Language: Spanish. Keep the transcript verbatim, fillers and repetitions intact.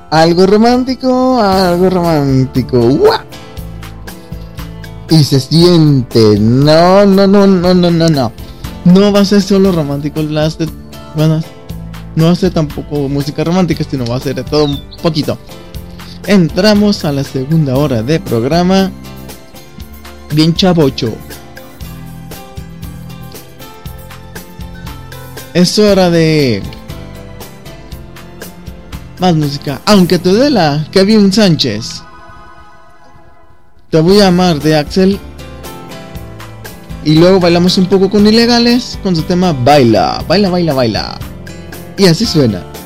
Algo romántico, algo romántico. ¡Uah! Y se siente. No, no, no, no, no, no, no. No va a ser solo romántico. Las de, bueno, no va a ser tampoco música romántica, sino va a ser de todo un poquito. Entramos a la segunda hora de programa. Bien chavocho. Es hora de más música. Aunque te duela, Kevin Sánchez. Te voy a amar de Axel. Y luego bailamos un poco con Ilegales con su tema Baila, baila, baila, baila. Y así suena.